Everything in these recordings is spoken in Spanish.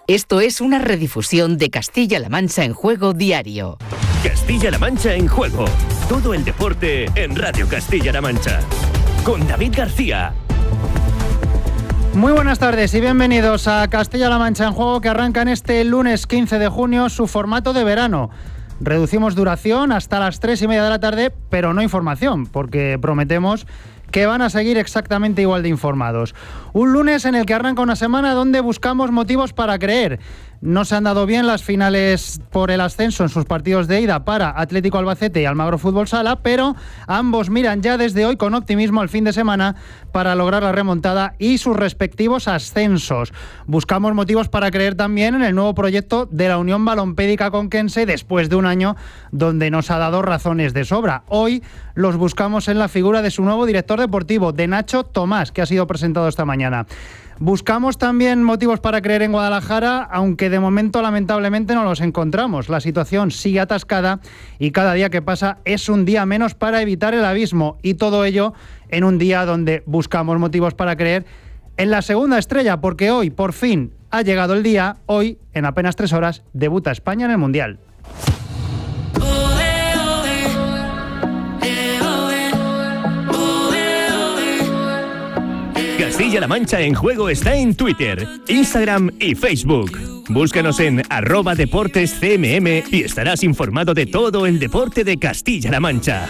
Esto es una redifusión de Castilla-La Mancha en Juego diario. Castilla-La Mancha en Juego. Todo el deporte en Radio Castilla-La Mancha. Con David García. Muy buenas tardes y bienvenidos a Castilla-La Mancha en Juego, que arranca en este lunes 15 de junio su formato de verano. Reducimos duración hasta las 3:30 de la tarde, pero no información, porque prometemos que van a seguir exactamente igual de informados. Un lunes en el que arranca una semana donde buscamos motivos para creer. No se han dado bien las finales por el ascenso en sus partidos de ida para Atlético Albacete y Almagro Fútbol Sala, pero ambos miran ya desde hoy con optimismo al fin de semana para lograr la remontada y sus respectivos ascensos. Buscamos motivos para creer también en el nuevo proyecto de la Unión Balompédica Conquense después de un año donde nos ha dado razones de sobra. Hoy los buscamos en la figura de su nuevo director deportivo, de Nacho Tomás, que ha sido presentado esta mañana. Buscamos también motivos para creer en Guadalajara, aunque de momento lamentablemente no los encontramos. La situación sigue atascada y cada día que pasa es un día menos para evitar el abismo, y todo ello en un día donde buscamos motivos para creer en la segunda estrella, porque hoy por fin ha llegado el día. Hoy, en apenas 3 horas, debuta España en el Mundial. Castilla-La Mancha en Juego está en Twitter, Instagram y Facebook. Búscanos en @deportescmm y estarás informado de todo el deporte de Castilla-La Mancha.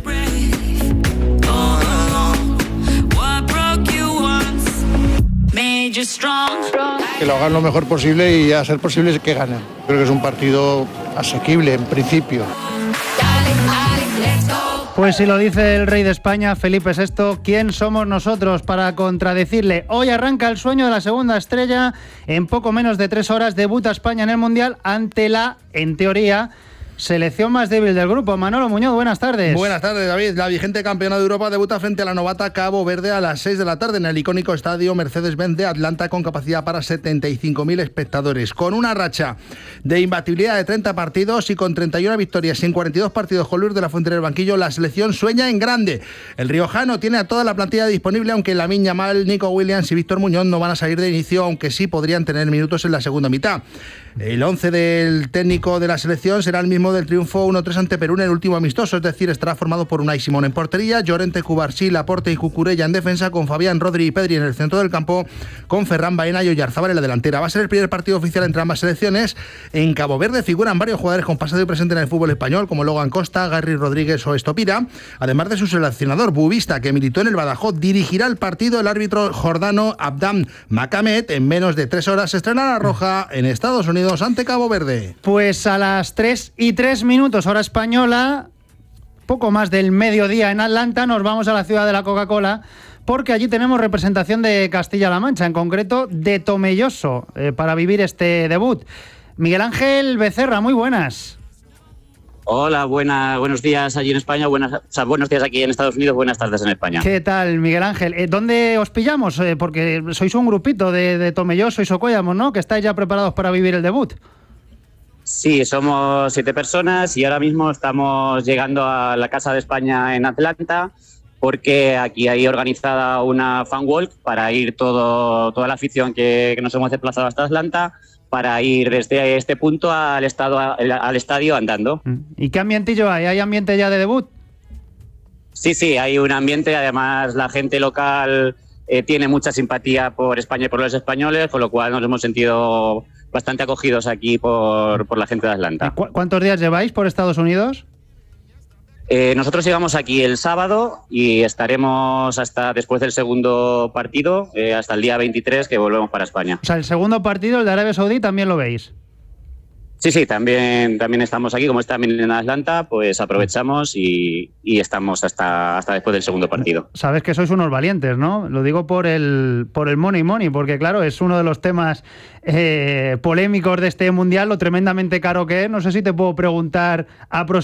Que lo hagan lo mejor posible y a ser posible que ganen. Creo que es un partido asequible en principio. Pues si lo dice el rey de España, Felipe VI, ¿quién somos nosotros para contradecirle? Hoy arranca el sueño de la segunda estrella. En poco menos de 3 horas debuta España en el Mundial ante la, en teoría, selección más débil del grupo. Manolo Muñoz, buenas tardes. Buenas tardes, David. La vigente campeona de Europa debuta frente a la novata Cabo Verde a las 6 de la tarde en el icónico estadio Mercedes-Benz de Atlanta, con capacidad para 75.000 espectadores. Con una racha de imbatibilidad de 30 partidos y con 31 victorias en 42 partidos con Luis de la Fuente en el banquillo, la selección sueña en grande. El riojano tiene a toda la plantilla disponible, aunque Lamine Yamal, Nico Williams y Víctor Muñoz no van a salir de inicio, aunque sí podrían tener minutos en la segunda mitad. El 11 del técnico de la selección será el mismo del triunfo 1-3 ante Perú en el último amistoso, es decir, estará formado por Unai Simón en portería, Llorente, Cubarsí, Laporte y Cucurella en defensa, con Fabián, Rodri y Pedri en el centro del campo, con Ferran, Baena y Oyarzábal en la delantera. Va a ser el primer partido oficial entre ambas selecciones. En Cabo Verde figuran varios jugadores con pasado y presente en el fútbol español, como Logan Costa, Garry Rodríguez o Estopira, además de su seleccionador Bubista, que militó en el Badajoz. Dirigirá el partido el árbitro jordano Abdam Makamed. En menos de 3 horas se estrena la roja en Estados Unidos ante Cabo Verde. Pues a las 3:03, hora española, poco más del mediodía en Atlanta, nos vamos a la ciudad de la Coca-Cola, porque allí tenemos representación de Castilla-La Mancha, en concreto de Tomelloso, para vivir este debut. Miguel Ángel Becerra, muy buenas. Hola, buenos días allí en España, buenos días aquí en Estados Unidos, buenas tardes en España. ¿Qué tal, Miguel Ángel? ¿Dónde os pillamos? Porque sois un grupito de Tomelloso y Socuéllamos, ¿no? Que estáis ya preparados para vivir el debut. Sí, somos 7 personas y ahora mismo estamos llegando a la Casa de España en Atlanta, porque aquí hay organizada una fan walk para ir toda la afición que nos hemos desplazado hasta Atlanta, para ir desde este punto al estadio andando. ¿Y qué ambientillo hay? ¿Hay ambiente ya de debut? Sí, hay un ambiente. Además, la gente local tiene mucha simpatía por España y por los españoles, con lo cual nos hemos sentido bastante acogidos aquí por la gente de Atlanta. ¿Cuántos días lleváis por Estados Unidos? Nosotros llegamos aquí el sábado y estaremos hasta después del segundo partido, hasta el día 23, que volvemos para España. O sea, el segundo partido, el de Arabia Saudí, ¿también lo veis? Sí, también estamos aquí, como está también en Atlanta, pues aprovechamos y estamos hasta después del segundo partido. Sabes que sois unos valientes, ¿no? Lo digo por el money, porque claro, es uno de los temas polémicos de este Mundial, lo tremendamente caro que es. No sé si te puedo preguntar